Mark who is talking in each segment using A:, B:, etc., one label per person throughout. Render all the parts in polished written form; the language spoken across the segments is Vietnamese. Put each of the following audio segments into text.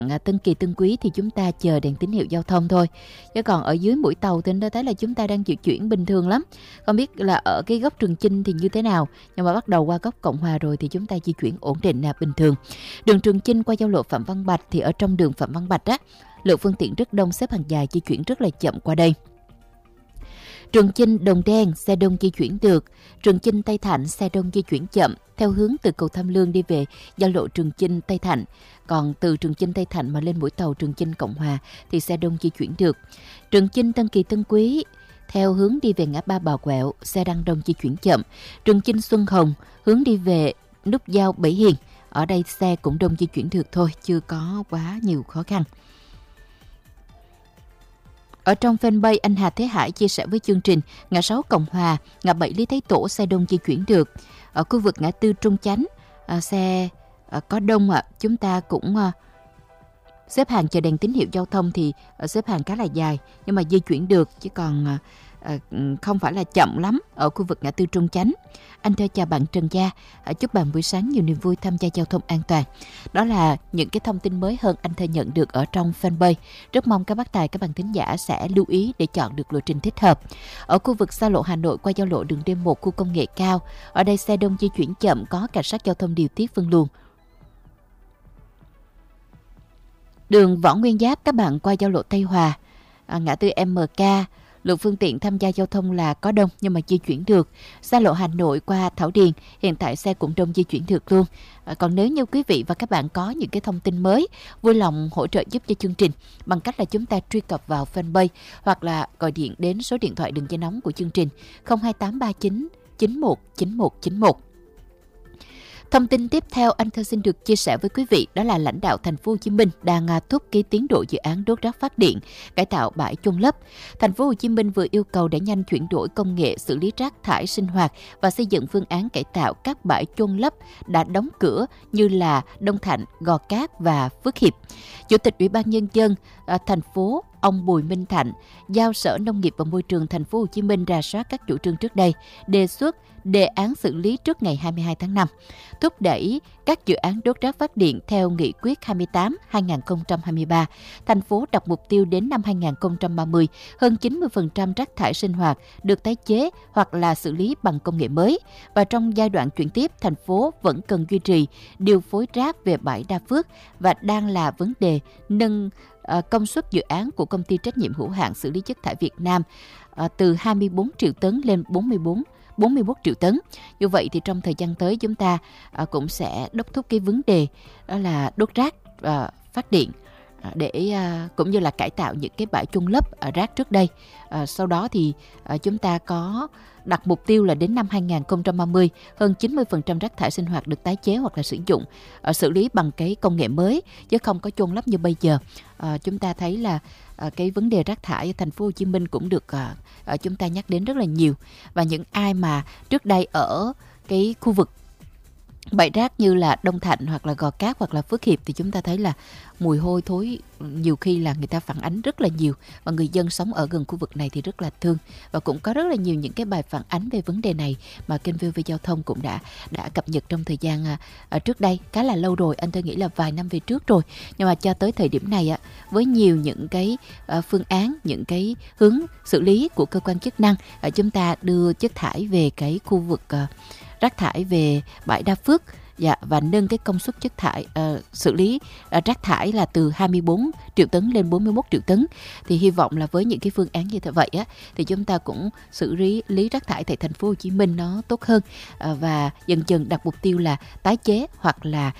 A: Tân Kỳ Tân Quý thì chúng ta chờ đèn tín hiệu giao thông thôi. Chứ còn ở dưới mũi tàu thì thấy là chúng ta đang di chuyển bình thường lắm. Không biết là ở cái góc Trường Chinh thì như thế nào. Nhưng mà bắt đầu qua góc Cộng Hòa rồi thì chúng ta di chuyển ổn định là bình thường. Đường Trường Chinh qua giao lộ Phạm Văn Bạch thì ở trong đường Phạm Văn Bạch á, lượng phương tiện rất đông, xếp hàng dài, di chuyển rất là chậm qua đây. Trường Chinh Đồng Đen xe đông di chuyển được. Trường Chinh Tây Thạnh xe đông di chuyển chậm theo hướng từ cầu Tham Lương đi về giao lộ Trường Chinh Tây Thạnh. Còn từ Trường Chinh Tây Thạnh mà lên mũi tàu Trường Chinh Cộng Hòa thì xe đông di chuyển được. Trường Chinh Tân Kỳ Tân Quý theo hướng đi về ngã ba Bà Quẹo, xe đang đông di chuyển chậm. Trường Chinh Xuân Hồng hướng đi về nút giao Bảy Hiền, ở đây xe cũng đông di chuyển được thôi, chưa có quá nhiều khó khăn. Ở trong fanpage, anh Hà Thế Hải chia sẻ với chương trình ngã 6 Cộng Hòa, ngã 7 Lý Thái Tổ xe đông di chuyển được. Ở khu vực ngã tư Trung Chánh, xe có đông ạ. Chúng ta cũng xếp hàng chờ đèn tín hiệu giao thông thì xếp hàng khá là dài, nhưng mà di chuyển được, chứ còn không phải là chậm lắm ở khu vực ngã tư Trung Chánh. Anh thưa chào bạn Trần Gia, chúc bạn buổi sáng nhiều niềm vui, tham gia giao thông an toàn. Đó là những cái thông tin mới hơn anh thơ nhận được ở trong fanpage. Rất mong các bác tài, các bạn thính giả sẽ lưu ý để chọn được lộ trình thích hợp. Ở khu vực xa lộ Hà Nội qua giao lộ đường D1 khu công nghệ cao, ở đây xe đông di chuyển chậm, có cảnh sát giao thông điều tiết phân luồng. Đường Võ Nguyên Giáp các bạn qua giao lộ Tây Hòa, ngã tư MK, lượng phương tiện tham gia giao thông là có đông nhưng mà di chuyển được. Xa lộ Hà Nội qua Thảo Điền, hiện tại xe cũng đông di chuyển được luôn. Còn nếu như quý vị và các bạn có những cái thông tin mới, vui lòng hỗ trợ giúp cho chương trình bằng cách là chúng ta truy cập vào fanpage hoặc là gọi điện đến số điện thoại đường dây nóng của chương trình 02839 919191. Thông tin tiếp theo anh thơ xin được chia sẻ với quý vị, đó là lãnh đạo thành phố Hồ Chí Minh đang thúc ký tiến độ dự án đốt rác phát điện, cải tạo bãi chôn lấp. Thành phố Hồ Chí Minh vừa yêu cầu đẩy nhanh chuyển đổi công nghệ xử lý rác thải sinh hoạt và xây dựng phương án cải tạo các bãi chôn lấp đã đóng cửa như là Đông Thạnh, Gò Cát và Phước Hiệp. Chủ tịch Ủy ban Nhân dân thành phố ông Bùi Minh Thạnh giao Sở Nông nghiệp và Môi trường thành phố Hồ Chí Minh rà soát các chủ trương trước đây, đề xuất đề án xử lý trước ngày 22 tháng 5, thúc đẩy các dự án đốt rác phát điện theo nghị quyết 28/2023. Thành phố đặt mục tiêu đến năm 2030, hơn 90% rác thải sinh hoạt được tái chế hoặc là xử lý bằng công nghệ mới. Và trong giai đoạn chuyển tiếp, thành phố vẫn cần duy trì điều phối rác về bãi Đa Phước và đang là vấn đề nâng công suất dự án của công ty trách nhiệm hữu hạn xử lý chất thải Việt Nam từ 24 triệu tấn lên 41 triệu tấn. Như vậy thì trong thời gian tới chúng ta cũng sẽ đốc thúc cái vấn đề đó là đốt rác phát điện để cũng như là cải tạo những cái bãi chôn lấp rác trước đây. Sau đó thì chúng ta có đặt mục tiêu là đến năm 2030, hơn 90% rác thải sinh hoạt được tái chế hoặc là sử dụng, xử lý bằng cái công nghệ mới, chứ không có chôn lấp như bây giờ. Chúng ta thấy là cái vấn đề rác thải ở thành phố Hồ Chí Minh cũng được chúng ta nhắc đến rất là nhiều. Và những ai mà trước đây ở cái khu vực bãi rác như là Đông Thạnh hoặc là Gò Cát hoặc là Phước Hiệp thì chúng ta thấy là mùi hôi thối nhiều khi là người ta phản ánh rất là nhiều, và người dân sống ở gần khu vực này thì rất là thương. Và cũng có rất là nhiều những cái bài phản ánh về vấn đề này mà kênh VOV Giao thông cũng đã cập nhật trong thời gian trước đây, khá là lâu rồi, anh tôi nghĩ là vài năm về trước rồi. Nhưng mà cho tới thời điểm này với nhiều những cái phương án, những cái hướng xử lý của cơ quan chức năng, chúng ta đưa chất thải về cái khu vực rác thải về bãi Đa Phước và nâng cái công suất chất thải xử lý rác thải là từ 24 triệu tấn lên 41 triệu tấn. Thì hy vọng là với những cái phương án như thế vậy thì chúng ta cũng xử lý rác thải tại thành phố Hồ Chí Minh nó tốt hơn, và dần dần đặt mục tiêu là tái chế hoặc là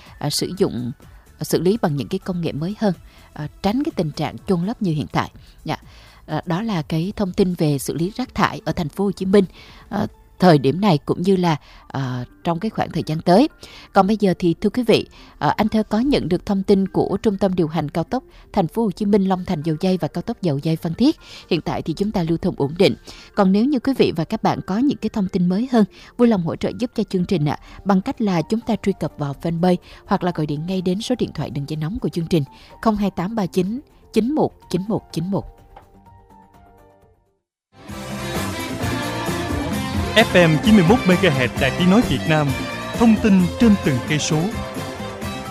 A: xử lý bằng những cái công nghệ mới hơn, tránh cái tình trạng chôn lấp như hiện tại. Đó là cái thông tin về xử lý rác thải ở thành phố Hồ Chí Minh thời điểm này cũng như là trong cái khoảng thời gian tới. Còn bây giờ thì thưa quý vị, anh Thơ có nhận được thông tin của Trung tâm điều hành cao tốc thành phố Hồ Chí Minh Long Thành Dầu Giây và cao tốc Dầu Giây Phan Thiết. Hiện tại thì chúng ta lưu thông ổn định. Còn nếu như quý vị và các bạn có những cái thông tin mới hơn, vui lòng hỗ trợ giúp cho chương trình bằng cách là chúng ta truy cập vào fanpage hoặc là gọi điện ngay đến số điện thoại đường dây nóng của chương trình 02839 919191.
B: FM 91 MHz Đài Tiếng nói Việt Nam, thông tin trên từng cây số.